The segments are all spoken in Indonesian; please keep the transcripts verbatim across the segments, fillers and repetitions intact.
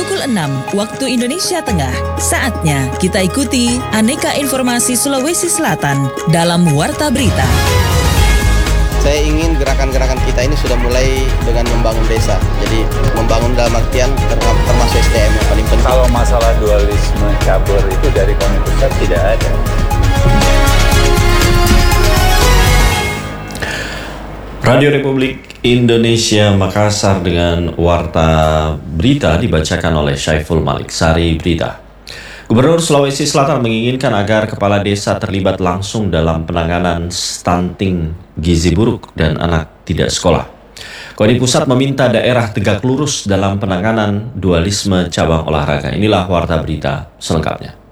pukul enam waktu Indonesia Tengah. Saatnya kita ikuti aneka informasi Sulawesi Selatan dalam Warta Berita. Saya ingin gerakan-gerakan kita ini sudah mulai dengan membangun desa. Jadi membangun dalam artian termasuk S D M yang paling penting. Kalau masalah dualisme cabur itu dari pemerintah pusat tidak ada. Radio Republik Indonesia Makassar dengan Warta Berita dibacakan oleh Syaiful Malik. Sari Berita. Gubernur Sulawesi Selatan menginginkan agar kepala desa terlibat langsung dalam penanganan stunting, gizi buruk, dan anak tidak sekolah. Koni Pusat meminta daerah tegak lurus dalam penanganan dualisme cabang olahraga. Inilah Warta Berita selengkapnya.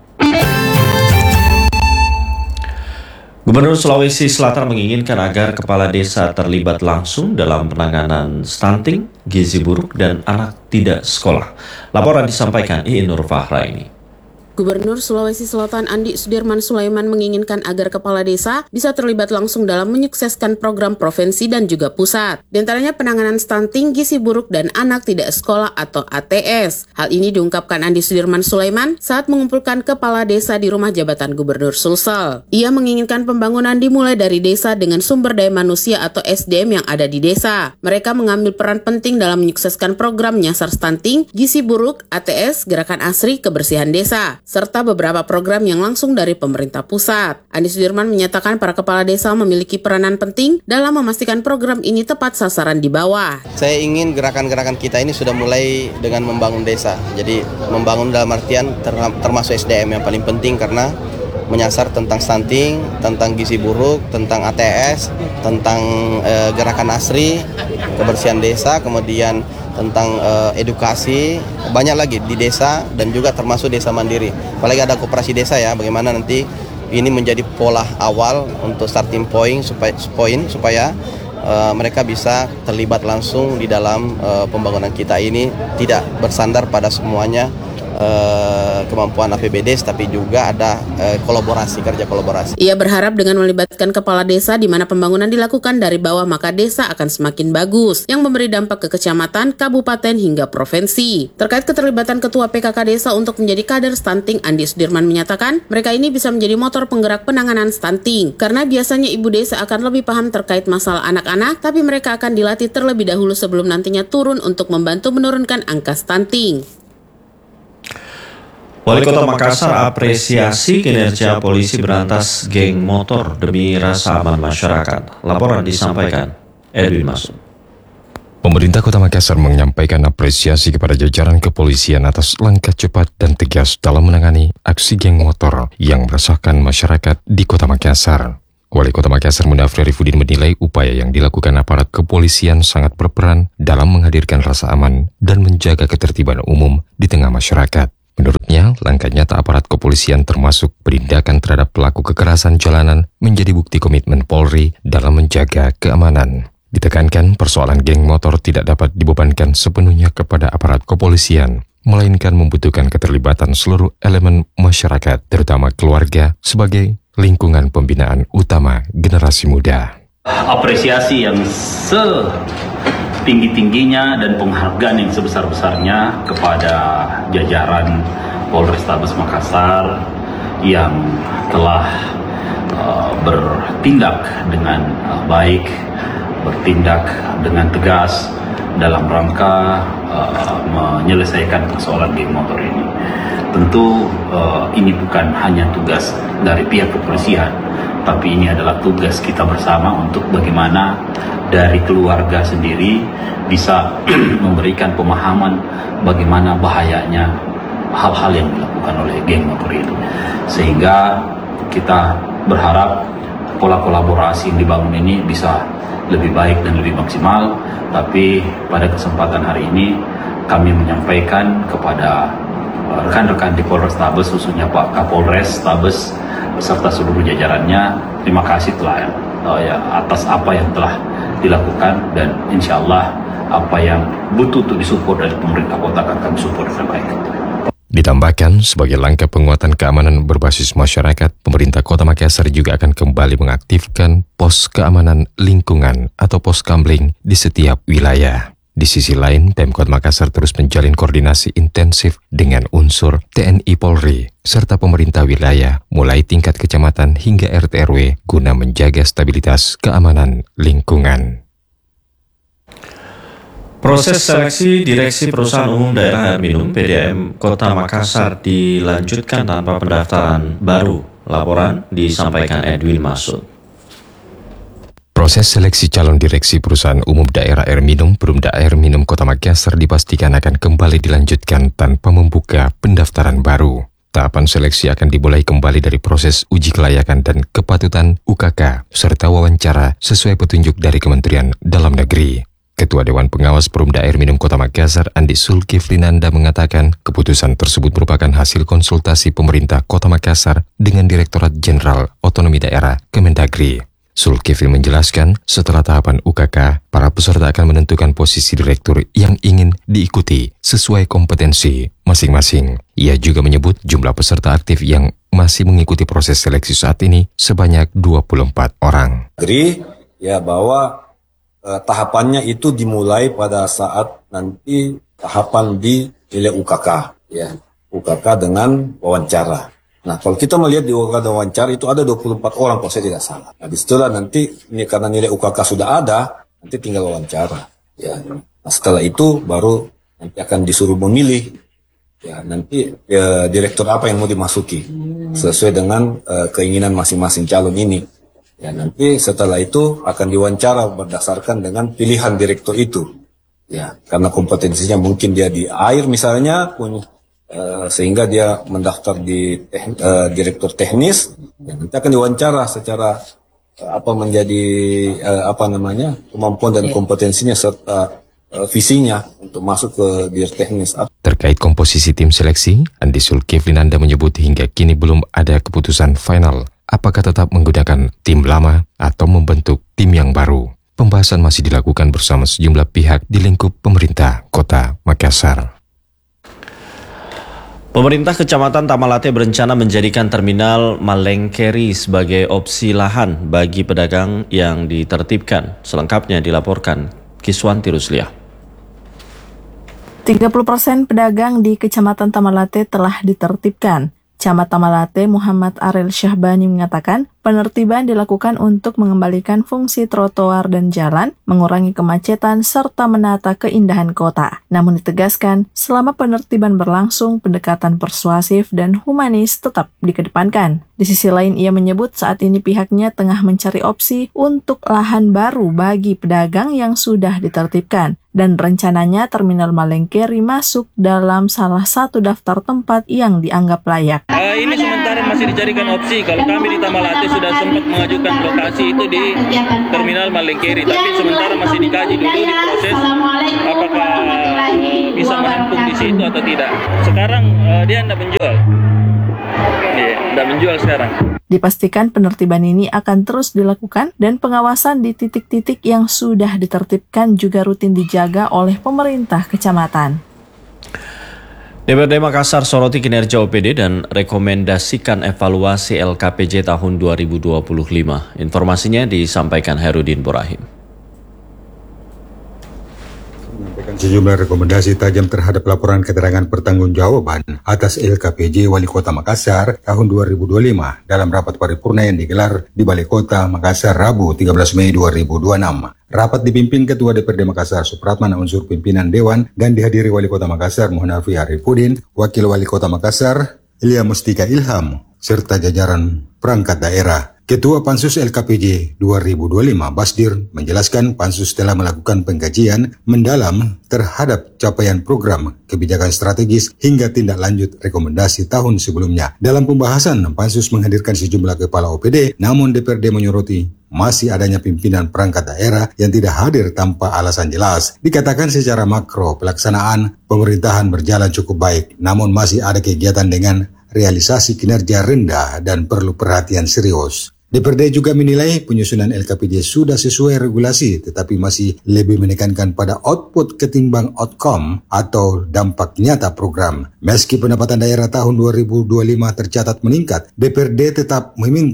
Gubernur Sulawesi Selatan menginginkan agar kepala desa terlibat langsung dalam penanganan stunting, gizi buruk, dan anak tidak sekolah. Laporan disampaikan Iin Nur Fahraini. Gubernur Sulawesi Selatan Andi Sudirman Sulaiman menginginkan agar kepala desa bisa terlibat langsung dalam menyukseskan program provinsi dan juga pusat. Di antaranya penanganan stunting, gizi buruk, dan anak tidak sekolah atau A T S. Hal ini diungkapkan Andi Sudirman Sulaiman saat mengumpulkan kepala desa di rumah jabatan Gubernur Sulsel. Ia menginginkan pembangunan dimulai dari desa dengan sumber daya manusia atau S D M yang ada di desa. Mereka mengambil peran penting dalam menyukseskan program nyasar stunting, gizi buruk, A T S, gerakan asri, kebersihan desa, serta beberapa program yang langsung dari pemerintah pusat. Andi Sudirman menyatakan para kepala desa memiliki peranan penting dalam memastikan program ini tepat sasaran di bawah. Saya ingin gerakan-gerakan kita ini sudah mulai dengan membangun desa. Jadi membangun dalam artian termasuk S D M yang paling penting karena menyasar tentang stunting, tentang gizi buruk, tentang A T S, tentang eh, gerakan asri, kebersihan desa, kemudian tentang uh, edukasi, banyak lagi di desa dan juga termasuk desa mandiri. Apalagi ada koperasi desa ya, bagaimana nanti ini menjadi pola awal untuk starting point supaya point supaya uh, mereka bisa terlibat langsung di dalam uh, pembangunan kita ini, tidak bersandar pada semuanya Uh, kemampuan A P B D, tapi juga ada uh, kolaborasi, kerja kolaborasi. Ia berharap dengan melibatkan kepala desa di mana pembangunan dilakukan dari bawah, maka desa akan semakin bagus, yang memberi dampak ke kecamatan, kabupaten, hingga provinsi. Terkait keterlibatan ketua P K K desa untuk menjadi kader stunting, Andi Sudirman menyatakan mereka ini bisa menjadi motor penggerak penanganan stunting, karena biasanya ibu desa akan lebih paham terkait masalah anak-anak, tapi mereka akan dilatih terlebih dahulu sebelum nantinya turun untuk membantu menurunkan angka stunting. Wali Kota Makassar apresiasi kinerja polisi berantas geng motor demi rasa aman masyarakat. Laporan disampaikan Edwin Masud. Pemerintah Kota Makassar menyampaikan apresiasi kepada jajaran kepolisian atas langkah cepat dan tegas dalam menangani aksi geng motor yang meresahkan masyarakat di Kota Makassar. Wali Kota Makassar Munafri Arifudin menilai upaya yang dilakukan aparat kepolisian sangat berperan dalam menghadirkan rasa aman dan menjaga ketertiban umum di tengah masyarakat. Menurutnya, langkah nyata aparat kepolisian termasuk penindakan terhadap pelaku kekerasan jalanan menjadi bukti komitmen Polri dalam menjaga keamanan. Ditekankan persoalan geng motor tidak dapat dibebankan sepenuhnya kepada aparat kepolisian, melainkan membutuhkan keterlibatan seluruh elemen masyarakat, terutama keluarga, sebagai lingkungan pembinaan utama generasi muda. Apresiasi yang se tinggi-tingginya dan penghargaan yang sebesar-besarnya kepada jajaran Polrestabes Makassar yang telah uh, bertindak dengan uh, baik, bertindak dengan tegas dalam rangka uh, menyelesaikan persoalan geng motor ini. Tentu uh, ini bukan hanya tugas dari pihak kepolisian, tapi ini adalah tugas kita bersama untuk bagaimana dari keluarga sendiri bisa memberikan pemahaman bagaimana bahayanya hal-hal yang dilakukan oleh geng motor itu. Sehingga kita berharap pola kolaborasi yang dibangun ini bisa lebih baik dan lebih maksimal. Tapi pada kesempatan hari ini kami menyampaikan kepada rekan-rekan di Polrestabes, khususnya Pak Kapolres Tabes beserta seluruh jajarannya, terima kasih telah uh, ya, atas apa yang telah dilakukan, dan insya Allah apa yang butuh untuk disupport dari pemerintah kota akan kami support dengan baik. Ditambahkan, sebagai langkah penguatan keamanan berbasis masyarakat, pemerintah Kota Makassar juga akan kembali mengaktifkan pos keamanan lingkungan atau pos kamling di setiap wilayah. Di sisi lain, Pemkot Makassar terus menjalin koordinasi intensif dengan unsur T N I Polri serta pemerintah wilayah mulai tingkat kecamatan hingga R T R W guna menjaga stabilitas keamanan lingkungan. Proses seleksi Direksi Perusahaan Umum Daerah Air Minum P D A M Kota Makassar dilanjutkan tanpa pendaftaran baru. Laporan disampaikan Edwin Masud. Proses seleksi calon direksi perusahaan umum daerah air minum Perumda Air Minum Kota Makassar dipastikan akan kembali dilanjutkan tanpa membuka pendaftaran baru. Tahapan seleksi akan dimulai kembali dari proses uji kelayakan dan kepatutan U K K serta wawancara sesuai petunjuk dari Kementerian Dalam Negeri. Ketua Dewan Pengawas Perumda Air Minum Kota Makassar, Andi Sulkiflinanda, mengatakan keputusan tersebut merupakan hasil konsultasi pemerintah Kota Makassar dengan Direktorat Jenderal Otonomi Daerah Kemendagri. Sulkifli menjelaskan, setelah tahapan U K K, para peserta akan menentukan posisi direktur yang ingin diikuti sesuai kompetensi masing-masing. Ia juga menyebut jumlah peserta aktif yang masih mengikuti proses seleksi saat ini sebanyak dua puluh empat orang. Jadi, ya bahwa eh, tahapannya itu dimulai pada saat nanti tahapan di nilai U K K, ya U K K dengan wawancara. Nah, kalau kita melihat di U K K wawancara itu ada dua puluh empat orang kalau saya tidak salah. Nah, disitulah nanti ini karena nilai U K K sudah ada, nanti tinggal wawancara. Ya, nah, setelah itu baru nanti akan disuruh memilih. Ya, nanti ya, direktur apa yang mau dimasuki sesuai dengan uh, keinginan masing-masing calon ini. Ya, nanti setelah itu akan diwawancara berdasarkan dengan pilihan direktur itu. Ya, karena kompetensinya mungkin dia di air misalnya punya. Uh, sehingga dia mendaftar di tekn, uh, direktur teknis, ya, nanti akan diwawancara secara uh, apa menjadi uh, apa namanya kemampuan dan kompetensinya serta uh, visinya untuk masuk ke direktur teknis. Terkait komposisi tim seleksi, Andi Sulkiflinanda menyebut hingga kini belum ada keputusan final apakah tetap menggunakan tim lama atau membentuk tim yang baru. Pembahasan masih dilakukan bersama sejumlah pihak di lingkup pemerintah Kota Makassar. Pemerintah Kecamatan Tamalate berencana menjadikan terminal Malengkeri sebagai opsi lahan bagi pedagang yang ditertibkan. Selengkapnya dilaporkan Kiswanti Rusliah. tiga puluh persen pedagang di Kecamatan Tamalate telah ditertibkan. Camat Tamalate Muhammad Arel Syahbani mengatakan penertiban dilakukan untuk mengembalikan fungsi trotoar dan jalan, mengurangi kemacetan, serta menata keindahan kota. Namun ditegaskan, selama penertiban berlangsung, pendekatan persuasif dan humanis tetap dikedepankan. Di sisi lain, ia menyebut saat ini pihaknya tengah mencari opsi untuk lahan baru bagi pedagang yang sudah ditertibkan. Dan rencananya terminal Malengkeri masuk dalam salah satu daftar tempat yang dianggap layak. Uh, ini sementara masih dijadikan opsi. Kalau kami di Tamalate sudah sempat mengajukan lokasi itu di terminal Malengkeri, tapi sementara masih dikaji dulu di proses apakah bisa menampung di situ atau tidak. Sekarang uh, dia tidak menjual. Iya, tidak menjual sekarang. Dipastikan penertiban ini akan terus dilakukan dan pengawasan di titik-titik yang sudah ditertibkan juga rutin dijaga oleh pemerintah kecamatan. D P R D Makassar soroti kinerja O P D dan rekomendasikan evaluasi L K P J tahun dua ribu dua puluh lima. Informasinya disampaikan Herudin Borahim. Menyampaikan sejumlah rekomendasi tajam terhadap laporan keterangan pertanggungjawaban atas L K P J Wali Kota Makassar tahun dua ribu dua puluh lima dalam rapat paripurna yang digelar di Balai Kota Makassar Rabu tiga belas Mei dua ribu dua puluh enam. Rapat dipimpin Ketua D P R D Makassar Supratman unsur pimpinan Dewan dan dihadiri Wali Kota Makassar Muhnafi Arifudin, Wakil Wali Kota Makassar Ilya Mustika Ilham, serta jajaran perangkat daerah. Ketua Pansus L K P J dua ribu dua puluh lima Basdir menjelaskan Pansus telah melakukan pengkajian mendalam terhadap capaian program kebijakan strategis hingga tindak lanjut rekomendasi tahun sebelumnya. Dalam pembahasan, Pansus menghadirkan sejumlah kepala O P D, namun D P R D menyoroti masih adanya pimpinan perangkat daerah yang tidak hadir tanpa alasan jelas. Dikatakan secara makro pelaksanaan pemerintahan berjalan cukup baik, namun masih ada kegiatan dengan realisasi kinerja rendah dan perlu perhatian serius. D P R D juga menilai penyusunan L K P J sudah sesuai regulasi tetapi masih lebih menekankan pada output ketimbang outcome atau dampak nyata program. Meski pendapatan daerah tahun dua ribu dua puluh lima tercatat meningkat, D P R D tetap meminta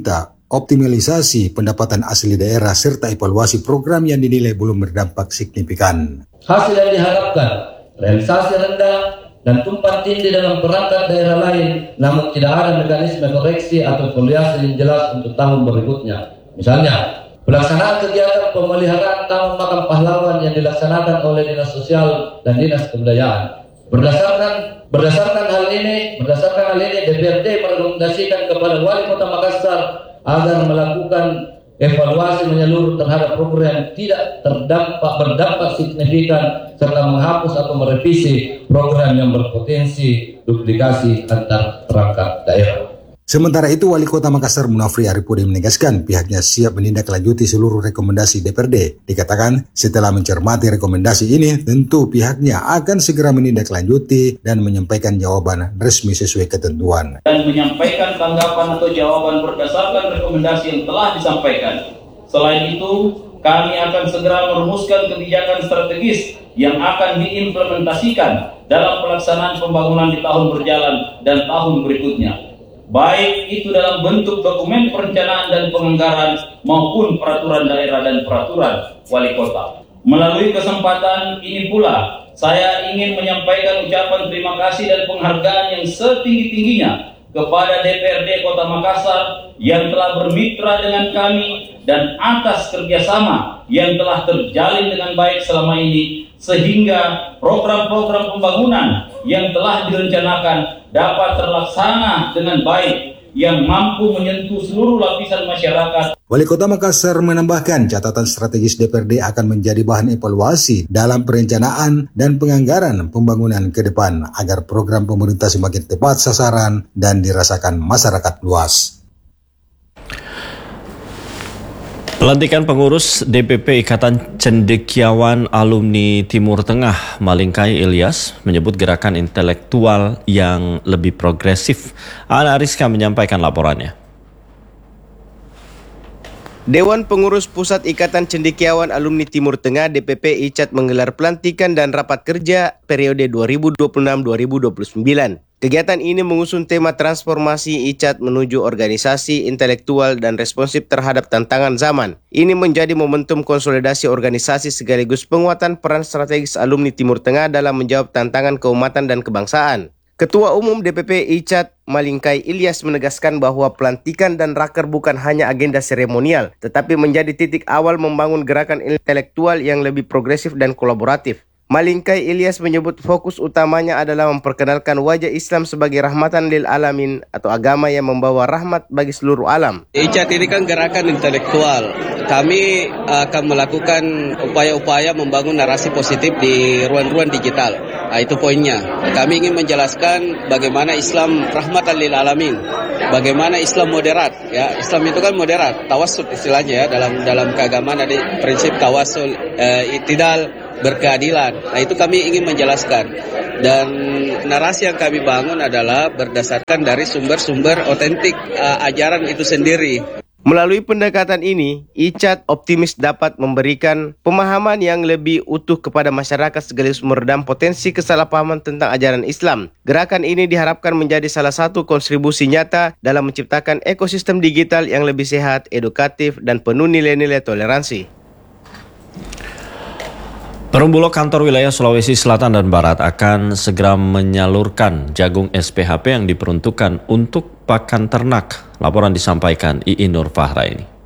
optimalisasi pendapatan asli daerah serta evaluasi program yang dinilai belum berdampak signifikan. Hasil yang diharapkan, realisasi rendah dan tumpang tindih dalam perangkat daerah lain, namun tidak ada mekanisme koreksi atau evaluasi yang jelas untuk tahun berikutnya. Misalnya, pelaksanaan kegiatan pemeliharaan Taman Makam Pahlawan yang dilaksanakan oleh Dinas Sosial dan Dinas Kebudayaan. Berdasarkan berdasarkan hal ini, berdasarkan hal ini D P R D merekomendasikan kepada Wali Kota Makassar agar melakukan evaluasi menyeluruh terhadap program yang tidak terdampak berdampak signifikan serta menghapus atau merevisi program yang berpotensi duplikasi antar perangkat daerah. Sementara itu, Wali Kota Makassar Munafri Arifudin menegaskan pihaknya siap menindaklanjuti seluruh rekomendasi D P R D. Dikatakan setelah mencermati rekomendasi ini, tentu pihaknya akan segera menindaklanjuti dan menyampaikan jawaban resmi sesuai ketentuan. Dan menyampaikan tanggapan atau jawaban berdasarkan rekomendasi yang telah disampaikan. Selain itu, kami akan segera merumuskan kebijakan strategis yang akan diimplementasikan dalam pelaksanaan pembangunan di tahun berjalan dan tahun berikutnya. Baik itu dalam bentuk dokumen perencanaan dan penganggaran maupun peraturan daerah dan peraturan wali kota. Melalui kesempatan ini pula, saya ingin menyampaikan ucapan terima kasih dan penghargaan yang setinggi-tingginya kepada D P R D Kota Makassar yang telah bermitra dengan kami dan atas kerjasama yang telah terjalin dengan baik selama ini, sehingga program-program pembangunan yang telah direncanakan dapat terlaksana dengan baik yang mampu menyentuh seluruh lapisan masyarakat. Wali Kota Makassar menambahkan catatan strategis D P R D akan menjadi bahan evaluasi dalam perencanaan dan penganggaran pembangunan ke depan agar program pemerintah semakin tepat sasaran dan dirasakan masyarakat luas. Pelantikan pengurus D P P Ikatan Cendekiawan Alumni Timur Tengah Malingkai Ilyas menyebut gerakan intelektual yang lebih progresif. Ana Ariska menyampaikan laporannya. Dewan Pengurus Pusat Ikatan Cendekiawan Alumni Timur Tengah D P P I C A T menggelar pelantikan dan rapat kerja periode dua ribu dua puluh enam sampai dua ribu dua puluh sembilan. Kegiatan ini mengusung tema transformasi I C A T menuju organisasi intelektual dan responsif terhadap tantangan zaman. Ini menjadi momentum konsolidasi organisasi sekaligus penguatan peran strategis alumni Timur Tengah dalam menjawab tantangan keumatan dan kebangsaan. Ketua Umum D P P I C A T Malingkai Ilyas menegaskan bahwa pelantikan dan raker bukan hanya agenda seremonial, tetapi menjadi titik awal membangun gerakan intelektual yang lebih progresif dan kolaboratif. Malingkai Ilyas menyebut fokus utamanya adalah memperkenalkan wajah Islam sebagai rahmatan lil alamin atau agama yang membawa rahmat bagi seluruh alam. I C A T ini kan gerakan intelektual. Kami akan melakukan upaya-upaya membangun narasi positif di ruang-ruang digital. Nah, itu poinnya. Kami ingin menjelaskan bagaimana Islam rahmatan lil alamin, bagaimana Islam moderat. Ya, Islam itu kan moderat, tawassul istilahnya ya, dalam dalam keagamaan ada prinsip tawassul, eh, itidal, berkeadilan. Nah, itu kami ingin menjelaskan. Dan narasi yang kami bangun adalah berdasarkan dari sumber-sumber otentik uh, ajaran itu sendiri. Melalui pendekatan ini, I C A T optimis dapat memberikan pemahaman yang lebih utuh kepada masyarakat sekaligus meredam potensi kesalahpahaman tentang ajaran Islam. Gerakan ini diharapkan menjadi salah satu kontribusi nyata dalam menciptakan ekosistem digital yang lebih sehat, edukatif, dan penuh nilai-nilai toleransi. Perumbulok kantor wilayah Sulawesi Selatan dan Barat akan segera menyalurkan jagung S P H P yang diperuntukkan untuk pakan ternak. Laporan disampaikan Iin Nur Fahra ini.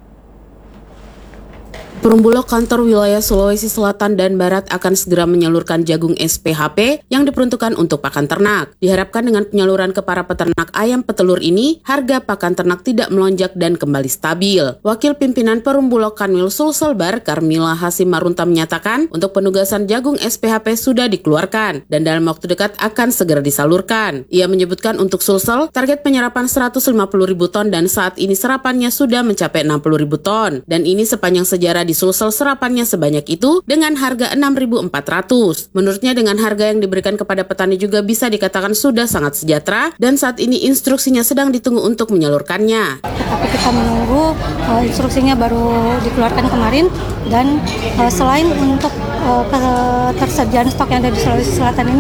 Perumbulok kantor wilayah Sulawesi Selatan dan Barat akan segera menyalurkan jagung S P H P yang diperuntukkan untuk pakan ternak. Diharapkan dengan penyaluran ke para peternak ayam petelur ini, harga pakan ternak tidak melonjak dan kembali stabil. Wakil pimpinan Perumbulok Kanwil Sulselbar, Karmila Hasim Marunta menyatakan, untuk penugasan jagung S P H P sudah dikeluarkan dan dalam waktu dekat akan segera disalurkan. Ia menyebutkan untuk Sulsel, target penyerapan seratus lima puluh ribu ton dan saat ini serapannya sudah mencapai enam puluh ribu ton. Dan ini sepanjang sejarah di Sulsel serapannya sebanyak itu dengan harga enam ribu empat ratus. Menurutnya dengan harga yang diberikan kepada petani juga bisa dikatakan sudah sangat sejahtera dan saat ini instruksinya sedang ditunggu untuk menyalurkannya. Tapi kita menunggu uh, instruksinya baru dikeluarkan kemarin dan uh, selain untuk uh, ketersediaan stok yang ada di Sulawesi Selatan ini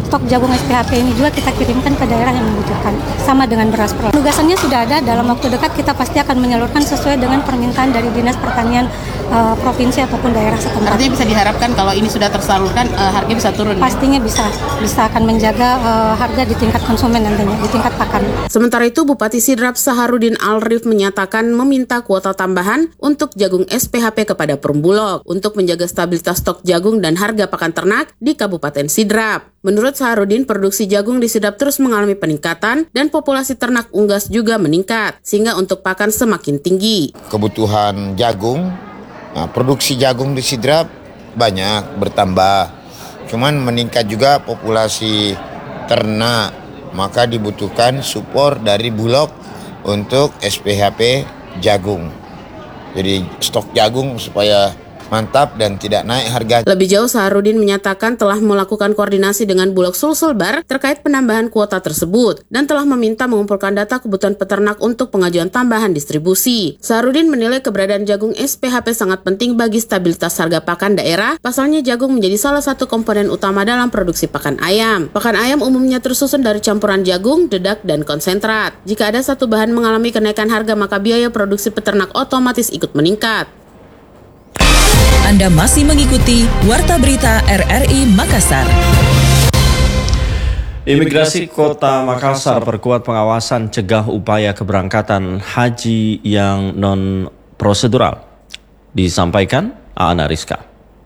stok jagung S P H P ini juga kita kirimkan ke daerah yang membutuhkan, sama dengan beras pro. Penugasannya sudah ada, dalam waktu dekat kita pasti akan menyalurkan sesuai dengan permintaan dari Dinas Pertanian uh, provinsi ataupun daerah setempat. Artinya bisa diharapkan kalau ini sudah tersalurkan, uh, harga bisa turun? Pastinya ya? bisa, bisa akan menjaga uh, harga di tingkat konsumen nantinya, di tingkat pakan. Sementara itu, Bupati Sidrap Saharudin Alrif menyatakan meminta kuota tambahan untuk jagung S P H P kepada Perumbulok untuk menjaga stabilitas stok jagung dan harga pakan ternak di Kabupaten Sidrap. Menurut Saharudin, produksi jagung di Sidrap terus mengalami peningkatan dan populasi ternak unggas juga meningkat, sehingga untuk pakan semakin tinggi. Kebutuhan jagung, nah, produksi jagung di Sidrap banyak bertambah, cuman meningkat juga populasi ternak, maka dibutuhkan support dari Bulog untuk S P H P jagung. Jadi stok jagung supaya mantap dan tidak naik harga. Lebih jauh, Saharudin menyatakan telah melakukan koordinasi dengan Bulog Sulselbar terkait penambahan kuota tersebut dan telah meminta mengumpulkan data kebutuhan peternak untuk pengajuan tambahan distribusi. Saharudin menilai keberadaan jagung S P H P sangat penting bagi stabilitas harga pakan daerah. Pasalnya jagung menjadi salah satu komponen utama dalam produksi pakan ayam. Pakan ayam umumnya tersusun dari campuran jagung, dedak, dan konsentrat. Jika ada satu bahan mengalami kenaikan harga, maka biaya produksi peternak otomatis ikut meningkat. Anda masih mengikuti Warta Berita R R I Makassar. Imigrasi Kota Makassar perkuat pengawasan cegah upaya keberangkatan haji yang non-prosedural. Disampaikan Aana Rizka.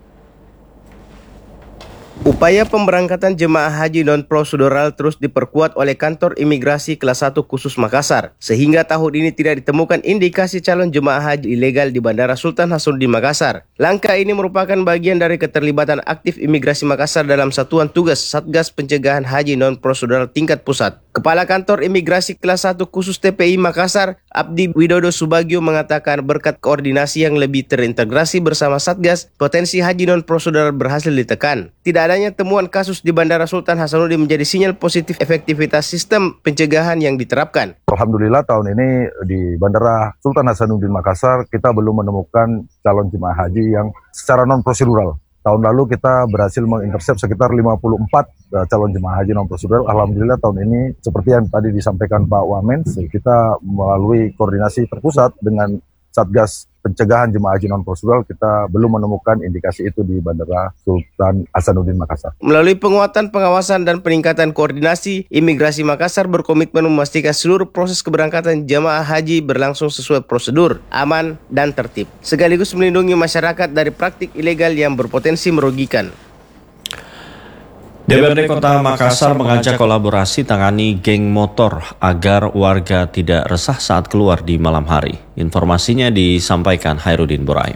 Upaya pemberangkatan jemaah haji non-prosedural terus diperkuat oleh Kantor Imigrasi Kelas satu Khusus Makassar, sehingga tahun ini tidak ditemukan indikasi calon jemaah haji ilegal di Bandara Sultan Hasanuddin Makassar. Langkah ini merupakan bagian dari keterlibatan aktif Imigrasi Makassar dalam Satuan Tugas Satgas Pencegahan Haji Non-Prosedural tingkat pusat. Kepala Kantor Imigrasi Kelas satu Khusus T P I Makassar, Abdi Widodo Subagio, mengatakan berkat koordinasi yang lebih terintegrasi bersama Satgas, potensi haji non-prosedural berhasil ditekan. Tidak adanya temuan kasus di Bandara Sultan Hasanuddin menjadi sinyal positif efektivitas sistem pencegahan yang diterapkan. Alhamdulillah tahun ini di Bandara Sultan Hasanuddin Makassar kita belum menemukan calon jemaah haji yang secara non-prosedural. Tahun lalu kita berhasil mengintersep sekitar lima puluh empat calon jemaah haji non-prosedural. Alhamdulillah tahun ini seperti yang tadi disampaikan Pak Wamen, kita melalui koordinasi terpusat dengan Satgas Pencegahan Jemaah Haji Non-Prosedural, kita belum menemukan indikasi itu di Bandara Sultan Hasanuddin Makassar. Melalui penguatan pengawasan dan peningkatan koordinasi, Imigrasi Makassar berkomitmen memastikan seluruh proses keberangkatan jemaah haji berlangsung sesuai prosedur, aman, dan tertib, sekaligus melindungi masyarakat dari praktik ilegal yang berpotensi merugikan. D P R D Kota Makassar mengajak kolaborasi tangani geng motor agar warga tidak resah saat keluar di malam hari. Informasinya disampaikan Hairudin Buraim.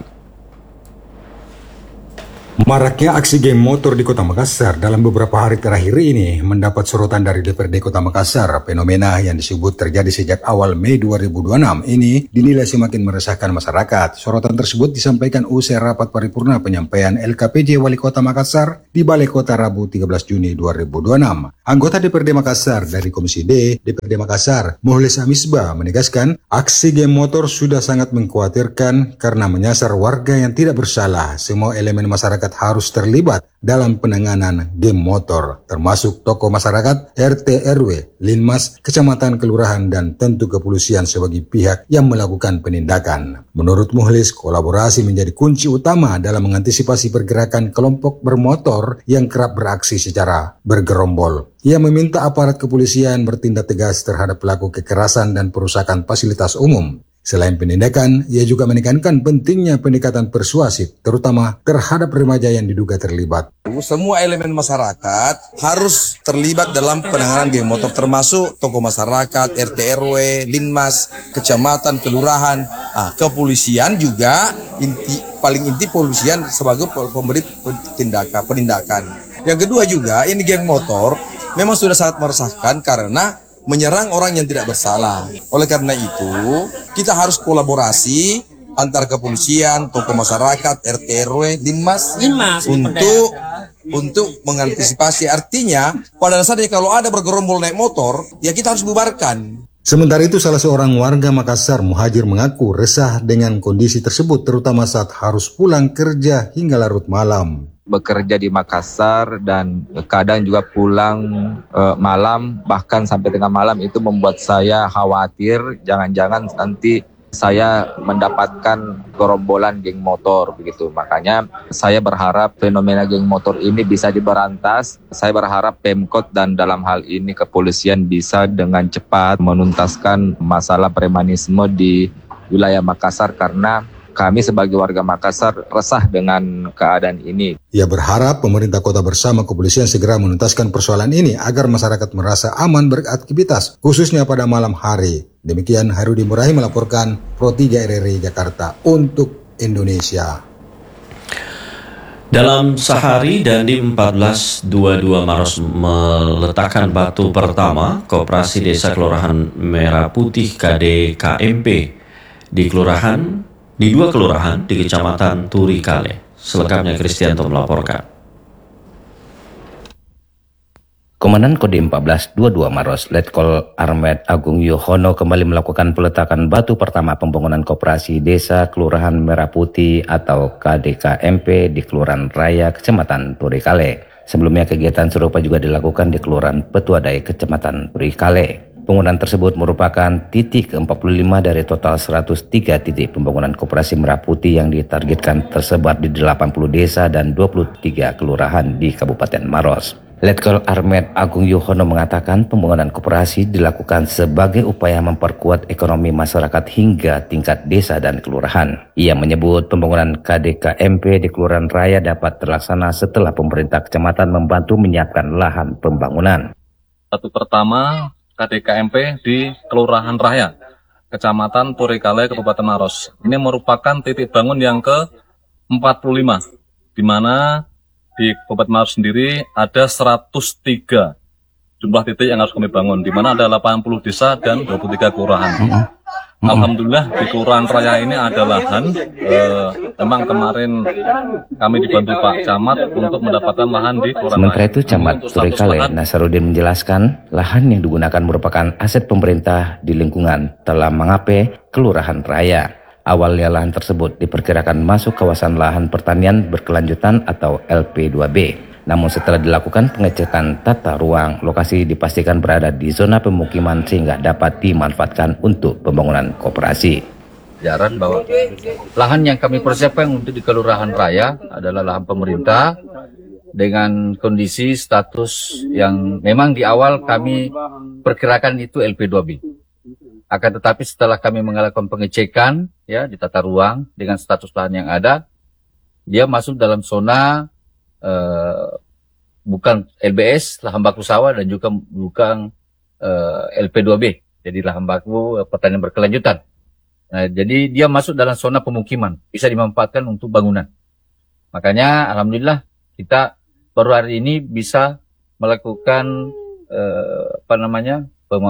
Maraknya aksi geng motor di Kota Makassar dalam beberapa hari terakhir ini mendapat sorotan dari D P R D Kota Makassar. Fenomena yang disebut terjadi sejak awal Mei dua ribu dua puluh enam ini dinilai semakin meresahkan masyarakat. Sorotan tersebut disampaikan usai rapat paripurna penyampaian L K P J Wali Kota Makassar di Balai Kota Rabu tiga belas Juni dua ribu dua puluh enam. Anggota D P R D Makassar dari Komisi D, D P R D Makassar, Muhlis Amisbah, menegaskan aksi geng motor sudah sangat mengkhawatirkan karena menyasar warga yang tidak bersalah. Semua elemen masyarakat harus terlibat dalam penanganan geng motor, termasuk tokoh masyarakat, R T R W, Linmas, kecamatan, kelurahan, dan tentu kepolisian sebagai pihak yang melakukan penindakan. Menurut Muhlis, kolaborasi menjadi kunci utama dalam mengantisipasi pergerakan kelompok bermotor yang kerap beraksi secara bergerombol. Ia meminta aparat kepolisian bertindak tegas terhadap pelaku kekerasan dan perusakan fasilitas umum. Selain penindakan, ia juga menekankan pentingnya pendekatan persuasif, terutama terhadap remaja yang diduga terlibat. Semua elemen masyarakat harus terlibat dalam penanganan geng motor, termasuk tokoh masyarakat, R T R W, Linmas, kecamatan, kelurahan, ah, kepolisian juga, inti paling inti polisian sebagai pemberi tindakan, penindakan. Yang kedua juga, ini geng motor memang sudah sangat meresahkan karena menyerang orang yang tidak bersalah. Oleh karena itu, kita harus kolaborasi antar kepolisian, tokoh masyarakat, R T R W, Linmas, Linmas untuk untuk mengantisipasi. Artinya, pada dasarnya kalau ada bergerombol naik motor, ya kita harus bubarkan. Sementara itu, salah seorang warga Makassar, Muhajir, mengaku resah dengan kondisi tersebut, terutama saat harus pulang kerja hingga larut malam. bekerja di Makassar dan kadang juga pulang uh, malam, bahkan sampai tengah malam, itu membuat saya khawatir jangan-jangan nanti saya mendapatkan gerombolan geng motor begitu. Makanya saya berharap fenomena geng motor ini bisa diberantas. Saya berharap Pemkot dan dalam hal ini kepolisian bisa dengan cepat menuntaskan masalah premanisme di wilayah Makassar, karena kami sebagai warga Makassar resah dengan keadaan ini. Ia berharap pemerintah kota bersama kepolisian segera menuntaskan persoalan ini agar masyarakat merasa aman beraktivitas, khususnya pada malam hari. Demikian Hairudin Murahi melaporkan Pro tiga R R I Jakarta untuk Indonesia. Dalam sehari Dandim seribu empat ratus dua puluh dua Maros meletakkan batu pertama Koperasi Desa Kelurahan Merah Putih K D K M P di kelurahan di dua kelurahan di Kecamatan Turi Kale. Selengkapnya Kristianto melaporkan. Komandan Kodim empat belas dua puluh dua Maros, Letkol Armet Agung Yohono kembali melakukan peletakan batu pertama pembangunan Koperasi Desa Kelurahan Merah Putih atau K D K M P di Kelurahan Raya Kecamatan Turi Kale. Sebelumnya kegiatan serupa juga dilakukan di Kelurahan Petuadai Kecamatan Turi Kale. Pembangunan tersebut merupakan titik ke empat puluh lima dari total seratus tiga titik pembangunan Koperasi Merah Putih yang ditargetkan tersebar di delapan puluh desa dan dua puluh tiga kelurahan di Kabupaten Maros. Letkol Armet Agung Yohono mengatakan pembangunan koperasi dilakukan sebagai upaya memperkuat ekonomi masyarakat hingga tingkat desa dan kelurahan. Ia menyebut pembangunan K D K M P di Kelurahan Raya dapat terlaksana setelah pemerintah kecamatan membantu menyiapkan lahan pembangunan. Batu pertama K D K M P di Kelurahan Raya, Kecamatan Turi Kale, Kabupaten Maros. Ini merupakan titik bangun yang ke empat puluh lima, di mana di Kabupaten Maros sendiri ada seratus tiga jumlah titik yang harus kami bangun, di mana ada delapan puluh desa dan dua puluh tiga kelurahan. Alhamdulillah di Kelurahan Raya ini ada lahan. Eh, memang kemarin kami dibantu Pak Camat untuk mendapatkan lahan di Kelurahan Sementara Raya. itu Camat Turi Kale Nasarudin menjelaskan lahan yang digunakan merupakan aset pemerintah di lingkungan Telah Mangape, Kelurahan Raya. Awalnya lahan tersebut diperkirakan masuk kawasan lahan pertanian berkelanjutan atau L P dua B. Namun setelah dilakukan pengecekan tata ruang, lokasi dipastikan berada di zona pemukiman sehingga dapat dimanfaatkan untuk pembangunan koperasi. Jaran bahwa lahan yang kami persiapkan untuk di Kelurahan Raya adalah lahan pemerintah dengan kondisi status yang memang di awal kami perkirakan itu L P dua B. Akan tetapi setelah kami melakukan pengecekan ya di tata ruang dengan status lahan yang ada, dia masuk dalam zona Uh, bukan L B S, lahan baku sawah, dan juga bukan uh, L P dua B, jadi lahan baku uh, pertanian berkelanjutan. Nah, jadi dia masuk dalam zona pemukiman, bisa dimanfaatkan untuk bangunan. Makanya alhamdulillah kita baru hari ini bisa melakukan uh, apa namanya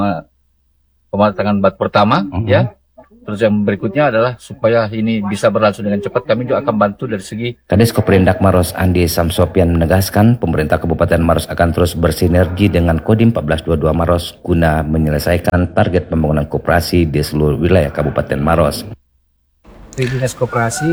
pematangan batu pertama, uh-huh. ya. Terus yang berikutnya adalah supaya ini bisa berlangsung dengan cepat, kami juga akan bantu dari segi. Kades Koperindak Maros Andi Samsopian menegaskan pemerintah Kabupaten Maros akan terus bersinergi dengan Kodim empat belas dua puluh dua Maros guna menyelesaikan target pembangunan koperasi di seluruh wilayah Kabupaten Maros. Di Dinas Koperasi,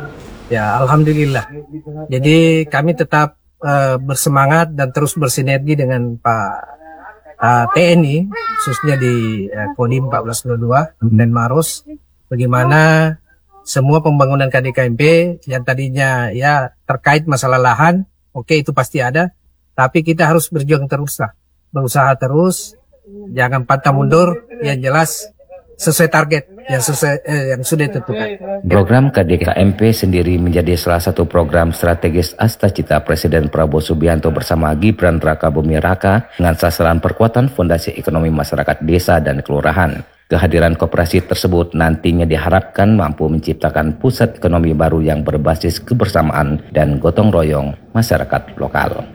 ya alhamdulillah. Jadi kami tetap uh, bersemangat dan terus bersinergi dengan Pak Uh, T N I, khususnya di uh, Kodim empat belas dua puluh dua dan Maros, bagaimana semua pembangunan K D K M P yang tadinya ya terkait masalah lahan, oke okay, itu pasti ada, tapi kita harus berjuang terus lah, berusaha terus, jangan pantang mundur, yang jelas sesuai target yang sesuai eh, yang sudah ditentukan. Program K D K M P sendiri menjadi salah satu program strategis Astacita Presiden Prabowo Subianto bersama Gibran Raka Buming Raka dengan sasaran perkuatan fondasi ekonomi masyarakat desa dan kelurahan. Kehadiran koperasi tersebut nantinya diharapkan mampu menciptakan pusat ekonomi baru yang berbasis kebersamaan dan gotong royong masyarakat lokal.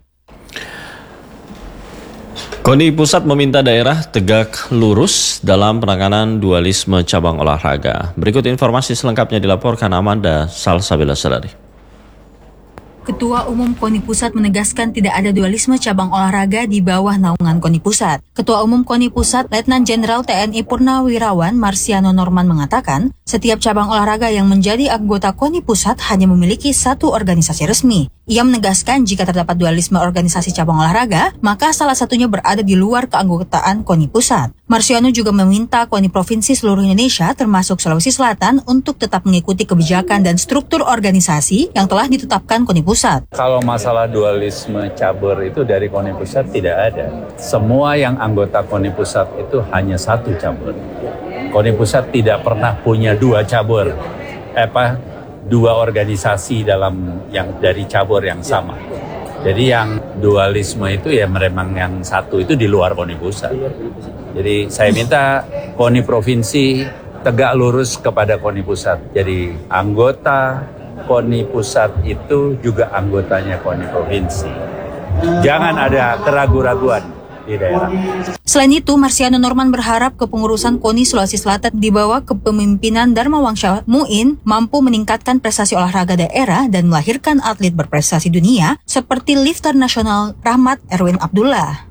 KONI Pusat meminta daerah tegak lurus dalam penanganan dualisme cabang olahraga. Berikut informasi selengkapnya dilaporkan Amanda Salsabila Salari. Ketua Umum KONI Pusat menegaskan tidak ada dualisme cabang olahraga di bawah naungan KONI Pusat. Ketua Umum KONI Pusat, Letnan Jenderal T N I Purnawirawan Marsiano Norman mengatakan, setiap cabang olahraga yang menjadi anggota KONI Pusat hanya memiliki satu organisasi resmi. Ia menegaskan jika terdapat dualisme organisasi cabang olahraga, maka salah satunya berada di luar keanggotaan KONI Pusat. Marsiano juga meminta KONI Provinsi seluruh Indonesia termasuk Sulawesi Selatan untuk tetap mengikuti kebijakan dan struktur organisasi yang telah ditetapkan KONI Pusat. Kalau masalah dualisme cabur itu dari KONI Pusat tidak ada. Semua yang anggota KONI Pusat itu hanya satu cabur. KONI Pusat tidak pernah punya dua cabur. Eh, apa? Dua organisasi dalam yang dari cabur yang sama. Jadi yang dualisme itu ya memang yang satu itu di luar KONI Pusat. Jadi saya minta KONI Provinsi tegak lurus kepada KONI Pusat. Jadi anggota KONI Pusat itu juga anggotanya KONI Provinsi. Jangan ada keraguan-raguan di daerah. Selain itu, Marsiano Norman berharap kepengurusan KONI Sulawesi Selatan di bawah kepemimpinan Dharma Wangsa Muin mampu meningkatkan prestasi olahraga daerah dan melahirkan atlet berprestasi dunia seperti lifter nasional Rahmat Erwin Abdullah.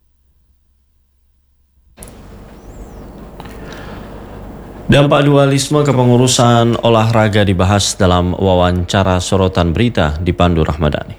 Dampak dualisme kepengurusan olahraga dibahas dalam wawancara sorotan berita di Pandu Rahmadani.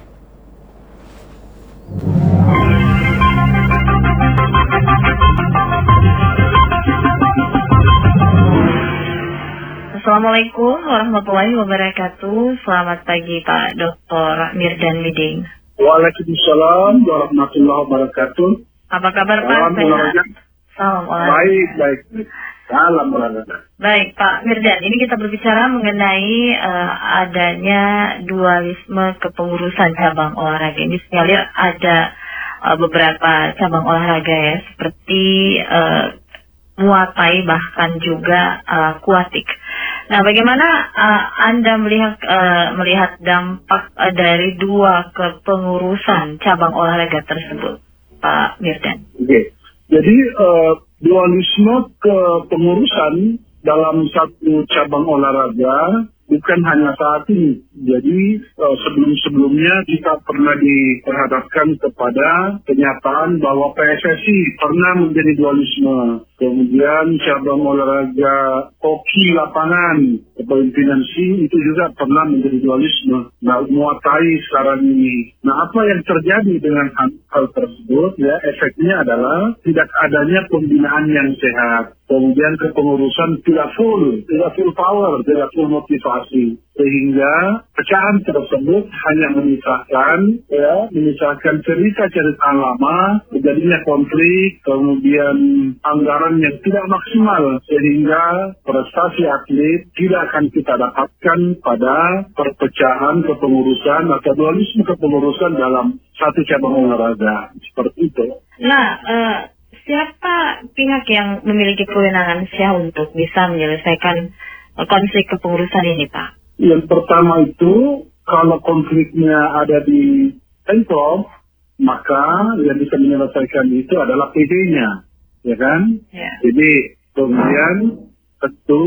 Assalamualaikum warahmatullahi wabarakatuh. Selamat pagi Pak Doktor Mirdan Miding. Waalaikumsalam warahmatullahi wabarakatuh. Apa kabar Pak? Salam olahraga. Salam olahraga. Baik, baik. Salam olahraga. Baik Pak Mirdan, ini kita berbicara mengenai uh, adanya dualisme kepengurusan cabang olahraga. Ini sinyalir ada uh, beberapa cabang olahraga ya, seperti uh, Muay Thai bahkan juga uh, Aquatic. Nah, bagaimana uh, Anda melihat uh, melihat dampak uh, dari dua kepengurusan cabang olahraga tersebut, Pak Mirdan? Oke, okay. Jadi uh, dualisme kepengurusan dalam satu cabang olahraga bukan hanya saat ini. Jadi uh, sebelum-sebelumnya kita pernah diperhadapkan kepada kenyataan bahwa P S S I pernah menjadi dualisme. Kemudian cabang olahraga hoki lapangan kepemimpinan S I itu juga pernah menjadi dualisme. Nah, Muay Thai sekarang ini. Nah, apa yang terjadi dengan hal, hal tersebut? Ya, efeknya adalah tidak adanya pembinaan yang sehat. Kemudian kepengurusan tidak full, tidak full power, tidak full motivasi. Sehingga pecahan tersebut hanya menyisakan, ya, menyisakan cerita-cerita lama, terjadinya konflik, kemudian anggaran yang tidak maksimal, sehingga prestasi atlet tidak akan kita dapatkan pada perpecahan kepengurusan atau dualisme kepengurusan dalam satu cabang olahraga. Seperti itu. Nah, uh, siapa pihak yang memiliki kewenangan sah untuk bisa menyelesaikan uh, konflik kepengurusan ini, Pak? Yang pertama itu, kalau konfliknya ada di Pemprov, maka yang bisa menyelesaikan itu adalah P D-nya, ya kan? Ya. Jadi kemudian tentu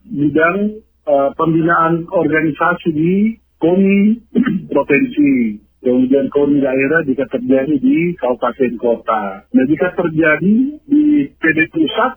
bidang uh, pembinaan organisasi di KONI provinsi, kemudian KONI daerah jika terjadi di kabupaten kota. Nah, jika terjadi di P D pusat,